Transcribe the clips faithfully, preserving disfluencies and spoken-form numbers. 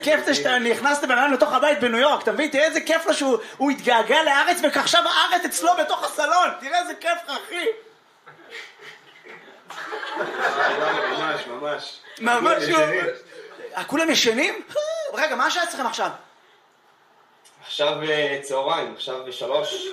כיף זה שאתה נכנסת בנהל לתוך הבית בניו יורק, אתה מבין? תראה איזה כיף לו שהוא התגעגע לארץ ועכשיו הארץ אצלו בתוך הסלון, תראה איזה כיף לך, אחי. ממש, ממש. ממש. כולם ישנים? רגע, מה השעה אצלכם עכשיו? עכשיו צהריים, עכשיו בשלוש.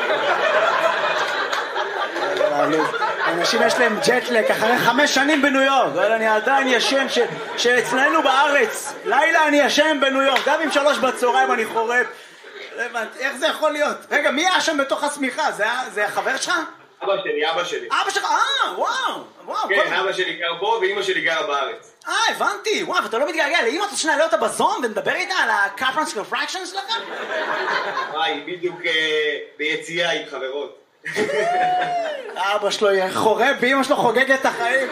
אנשים יש להם ג'טלק אחרי חמש שנים בניו יורק, אבל אני עדיין ישן שאצלנו בארץ לילה אני ישן בניו יורק, גם עם שלוש בצהריים אני חורב. איך זה יכול להיות? רגע, מי היה שם בתוך הסמיכה? זה החבר שלך? אבא שלי, אבא שלי. אבא שלך? אה, וואו, וואו. כן, אבא שלי גר פה ואמא שלי גרה בארץ. אה, הבנתי. וואו, ואתה לא מתגעגע לאמא, אתה שנייה לא אותה בזום ונדבר איתה על ה-Capron's Refraction שלכם? וואי, בדיוק ביציאה עם חברות. אבא שלו חורב ואמא שלו חוגגת את החיים.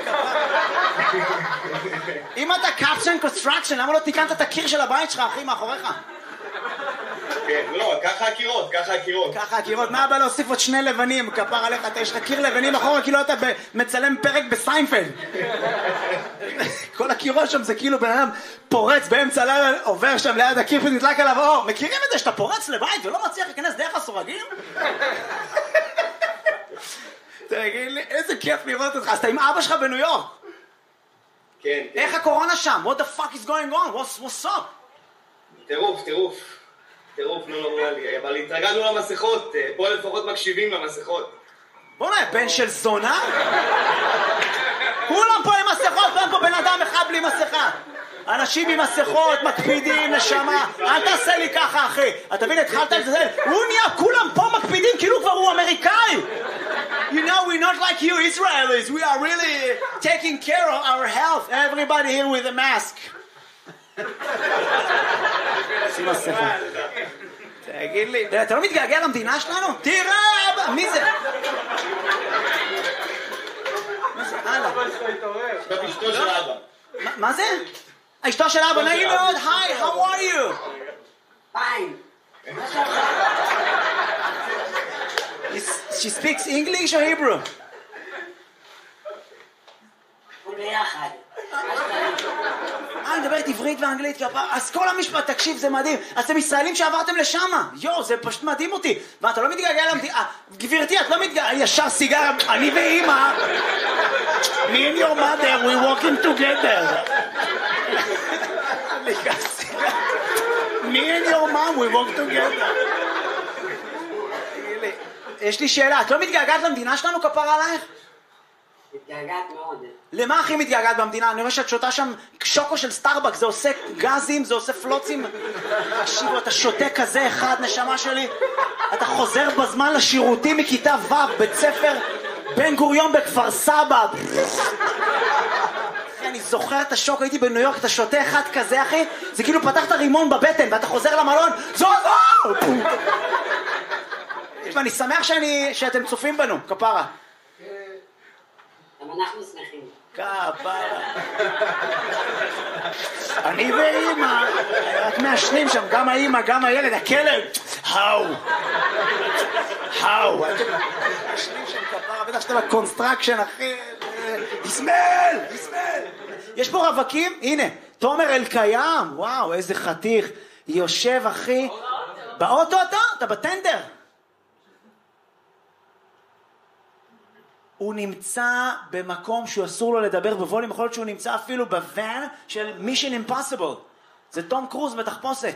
אם אתה Capron's Refraction, למה לא תיקנת את הקיר של הבית שלך, אחי, מאחוריך? כן, לא, ככה הקירות, ככה הקירות. ככה הקירות, מה הבא להוסיף עוד שני לבנים, כפר עליך, אתה יש לך קיר לבנים אחורה, כאילו אתה מצלם פרק בסיינפלד. כל הקירות שם זה כאילו בן אדם פורץ באמצע לילה, עובר שם ליד הקיר ונדלק עליו אור. מכירים את זה שאתה פורץ לבית ולא מצליח להיכנס דרך הסורגים? תגיד לי, איזה כיף לראות אותך, אז אתה עם אבא שלך בניו יורק. כן, כן. איך הקורונה שם? What the fuck is going on? What's, what's up? טירוף, טירוף. טירוף נורמלי, אבל התרגלנו למסכות, פה לפחות מקשיבים למסכות. בוא נהיה, בן של זונה? כולם פה עם מסכות, אין פה בן אדם אחד בלי מסכה. אנשים עם מסכות, מקפידים, נשמה. אל תעשה לי ככה, אחי. אתה מבין, התחלת את זה? הוא נהיה, כולם פה מקפידים, כאילו כבר הוא אמריקאי. You know, we're not like you Israelis. We are really taking care of our health. Everybody here with a mask. שים מסכה. תגיד לי, אתה לא מתגעגע למדינה שלנו? תראה, מי זה? מה זה? הלאה. זאת אשתו של אבא. מה זה? אשתו של אבא, נעים מאוד, היי, how are you? Fine. She speaks English or Hebrew? ביחד. אה, אני מדברת עברית ואנגלית, אז כל המשפט, תקשיב, זה מדהים. אז אתם ישראלים שעברתם לשם. יו, זה פשוט מדהים אותי. ואתה לא מתגעגע למדינה. גברתי, את לא מתגעגע, ישר סיגרה, אני ואמא. Me and your mother, we walking together. Me and your mom, we walk together. יש לי שאלה, את לא מתגעגעת למדינה שלנו, כפר עלייך? מתגעגעת מאוד. למה הכי מתגעגעת במדינה? אני רואה שאת שותה שם שוקו של סטארבק, זה עושה גזים, זה עושה פלוצים. תקשיבו, אתה שותה כזה אחד, נשמה שלי. אתה חוזר בזמן לשירותים מכיתה ו', בית ספר בן גוריון בכפר סבא. אני זוכר את השוק, הייתי בניו יורק, אתה שותה אחד כזה, אחי, זה כאילו פתחת רימון בבטן, ואתה חוזר למלון, זו זו! ואני שמח שאני, שאתם צופים בנו, כפרה. גם אנחנו שמחים. כפרה. אני ואמא, רק מעשנים שם, גם האמא, גם הילד, הכלב. האו. האו. מעשנים שם כפרה, בטח שאתה בקונסטרקשן, אחי. יסמל, יסמל. יש פה רווקים, הנה, תומר אלקיים, וואו, איזה חתיך. יושב, אחי. באוטו אתה? אתה בטנדר. הוא נמצא במקום שהוא אסור לו לדבר בווליום, יכול להיות שהוא נמצא אפילו בוואן של Mission Impossible. זה תום קרוז בתחפושת.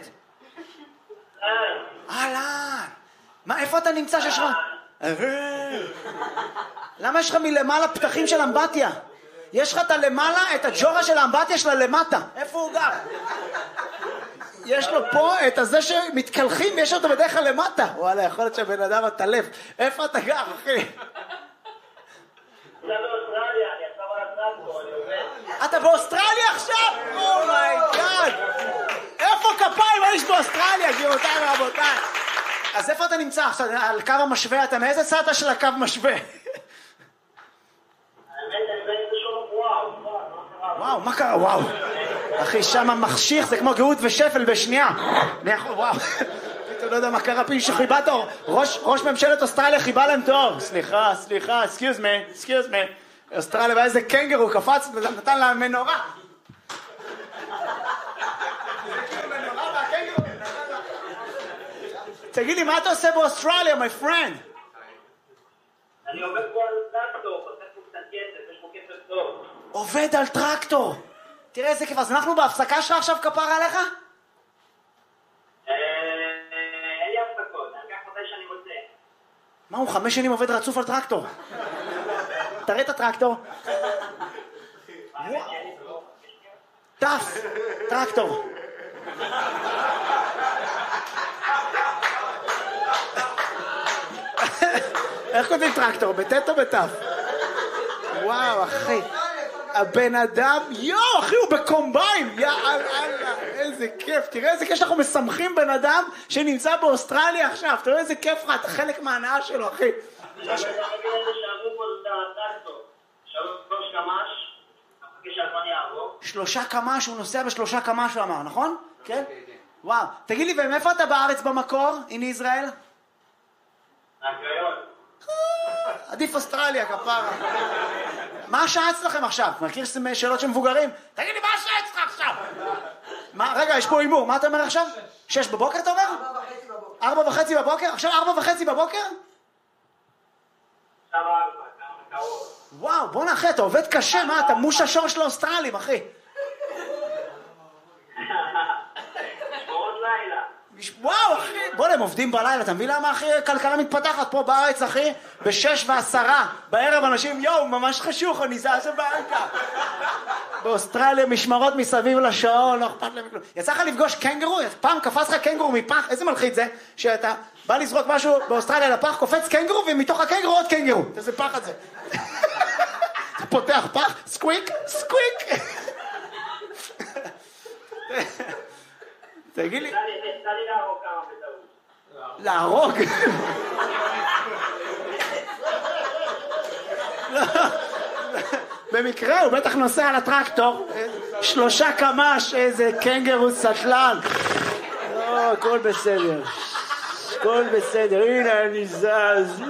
אהלן. מה, איפה אתה נמצא שיש לך? למה יש לך מלמעלה פתחים של אמבטיה? יש לך את הלמעלה, את הג'ורה של האמבטיה שלה למטה. איפה הוא גר? יש לו פה את הזה שמתקלחים ויש אותו בדרך כלל למטה. וואלה, יכול להיות שהבן אדם התלף. איפה אתה גר, אחי? אתה באוסטרליה עכשיו? אומייגאד! איפה כפיים יש באוסטרליה, גבירותיי ורבותיי? אז איפה אתה נמצא עכשיו? על קו המשווה, אתה מאיזה צד של הקו משווה? וואו, מה קרה? וואו. אחי, שם מחשיך, זה כמו גאות ושפל בשנייה. וואו. אתה לא יודע מה קרה, פי שחיבה תור. ראש ממשלת אוסטרליה חיבה להם תור. סליחה, סליחה, excuse me, excuse me. אוסטרליה, ואיזה קנגרו קפץ ונתן לה מנורה. תגיד לי, מה אתה עושה באוסטרליה, my friend? אני עובד פה על טרקטור, חוסך פה קצת כסף, יש פה כסף טוב. עובד על טרקטור. תראה איזה כיף, אז אנחנו בהפסקה שלך עכשיו כפרה עליך? אין לי הפסקות, אני אקח מתי שאני רוצה. מה, הוא חמש שנים עובד רצוף על טרקטור? תראה את הטרקטור. טף, טרקטור. איך כותבים טרקטור? בטט או בטף? וואו, אחי. הבן אדם, יואו, אחי, הוא בקומביין. יאללה, איזה כיף. תראה איזה כיף שאנחנו משמחים בן אדם שנמצא באוסטרליה עכשיו. תראה איזה כיף לך, אתה חלק מההנאה שלו, אחי. אני לא מבין איזה שאמרו פה את הטרקטור. שלוש קמ"ש, אחרי שהזמן יעבור. שלושה קמ"ש, הוא נוסע בשלושה קמ"ש, הוא אמר, נכון? כן? וואו. תגיד לי, ומאיפה אתה בארץ במקור, in ישראל? מהקריון. עדיף אוסטרליה, כפרה. מה השעה אצלכם עכשיו? מכיר שאלות של מבוגרים? תגיד לי, מה השעה אצלך עכשיו? מה, רגע, יש פה אימור, מה אתה אומר עכשיו? שש בבוקר אתה אומר? ארבע וחצי בבוקר. ארבע וחצי בבוקר? עכשיו ארבע וחצי בבוקר? עכשיו ארבע, כמה קרוב. וואו, בוא נאחי, אתה עובד קשה, מה? אתה מוש השור של האוסטרלים, אחי. שמורות לילה. וואו, אחי, בוא, הם עובדים בלילה, אתה מבין למה, אחי, כלכלה מתפתחת פה בארץ, אחי? בשש ועשרה, בערב אנשים, יואו, ממש חשוך, אני זז הביתה. באוסטרליה משמרות מסביב לשעון, לא אכפת להם כלום. יצא לך לפגוש קנגרו? פעם קפץ לך קנגרו מפח, איזה מלחיץ זה? שאתה בא לזרוק משהו באוסטרליה לפח, קופץ קנגרו, ומתוך הקנגרו עוד קנגרו. איזה פחד זה. אתה פותח פח, סקוויק, סקוויק. תגיד לי... תן לי להרוג כמה בטעות. להרוג? במקרה הוא בטח נוסע על הטרקטור, שלושה קמ"ש, איזה קנגרו סטלן. לא, הכל בסדר. הכל בסדר, הנה אני זז.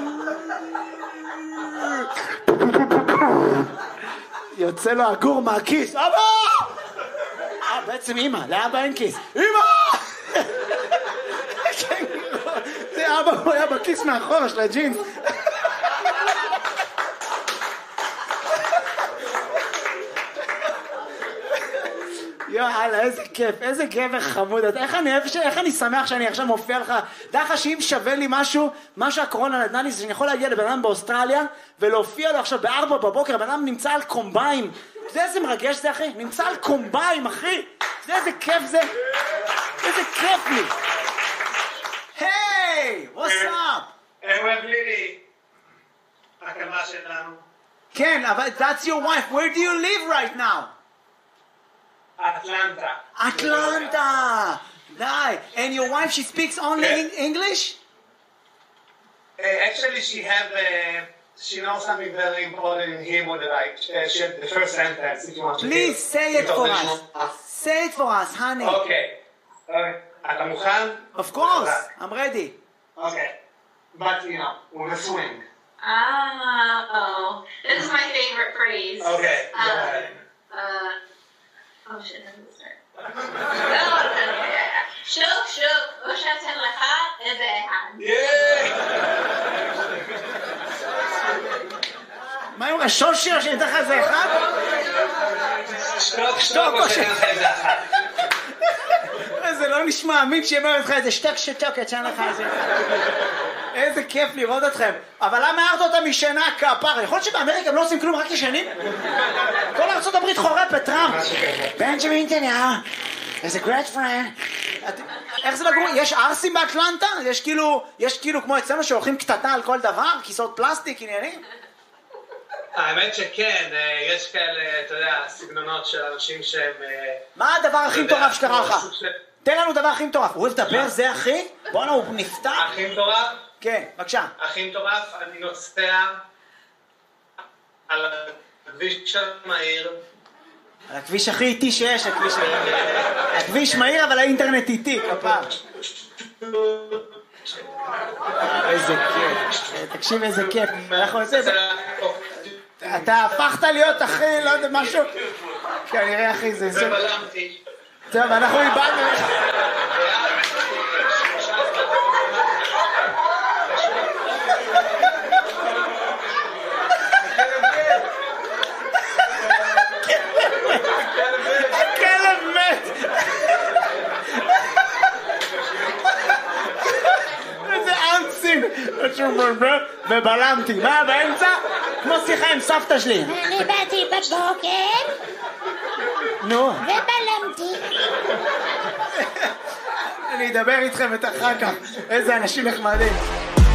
יוצא לו הגור מהכיס. אבא! אה, בעצם אמא, לאבא אין כיס. אמא! זה אבא, הוא היה בכיס מאחורה של הג'ינס. יאללה, איזה כיף, איזה גבר חמוד. איך אני אוהב, איך אני שמח שאני עכשיו מופיע לך. דרך לך שאם שווה לי משהו, מה שהקורונה נתנה לי, זה שאני יכול להגיע לבן אדם באוסטרליה ולהופיע לו עכשיו בארבע בבוקר, הבן אדם נמצא על קומביים. אתה יודע איזה מרגש זה, אחי? נמצא על קומביים, אחי. אתה יודע איזה כיף זה? איזה כיף לי. היי, what's up? ערב לילי, הקמה שלנו. כן, אבל that's your wife. Where do you live right now? אטלנטה. Atlanta. Nice. And your wife, she speaks only Okay. in English? Uh, actually, she have uh, she knows something very important in Hebrew that I uh, shared the first sentence. If you want to Please hear. say it for מתוך us. לשמוע. Say it for us, honey. אוקיי. אוקיי. אתה מוכן? Of course. I'm ready. אוקיי. בת ים, with a swing. Oh, this is my favorite phrase. אוקיי. Um, uh, oh shit, how does it start? no, no, no, yeah, yeah. שוק, שוק, או שאתן לך איזה אחד. מה עם ראשון שיר שניתן לך איזה אחד? שטוק, שטוק, שטוק, או או ש- שאין לך איזה אחת. זה לא נשמע אמין שיאמר לך איזה שטק שטוקת שאין לך איזה אחד. איזה כיף לראות אתכם. אבל למה הערת אותה משנה כפרה? יכול להיות שבאמריקה הם לא עושים כלום, רק ישנים? כל ארצות הברית חורפת, טראמפ. בנג'מין נתניהו. איזה גרט פרנד. איך זה לגור? יש ארסים באטלנטה? יש כאילו, יש כאילו כמו אצלנו שהולכים קטטה על כל דבר? כיסאות פלסטיק, עניינים? האמת שכן, אה, יש כאלה, אתה יודע, סגנונות של אנשים שהם... אה, מה הדבר הכי אתה יודע, מטורף שקרה לך? סוג של- תן לנו דבר הכי מטורף. הוא אוהב לדבר, זה אחי? בואנה, הוא נפתח? הכי מטורף? כן, בבקשה. הכי מטורף, אני נוסע על הכביש המהיר. על הכביש הכי איטי שיש, הכביש... הכביש מהיר, אבל האינטרנט איטי, כפר. איזה כיף. תקשיב איזה כיף. אנחנו עושים... אתה הפכת להיות אחי, לא יודע, משהו... כנראה אחי, זה... זה- ובלמתי. טוב, אנחנו איבדנו... משהו ובלמתי. מה באמצע? כמו שיחה עם סבתא שלי. אני באתי בבוקר נו. ובלמתי. אני אדבר איתכם את אחר כך. איזה אנשים נחמדים.